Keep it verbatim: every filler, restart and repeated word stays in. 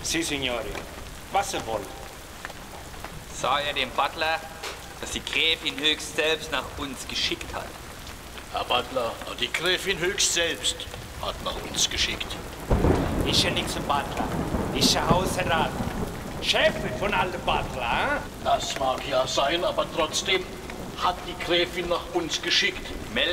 Si, Signori. Was Sie wollen. Sag ihr dem Butler, dass die Gräfin höchst selbst nach uns geschickt hat. Herr Butler, die Gräfin höchst selbst hat nach uns geschickt. Ist ja nichts ein Butler. Ist ja Hausrat. Chefin von allen Butler, Das mag ja sein, aber trotzdem hat die Gräfin nach uns geschickt. Mel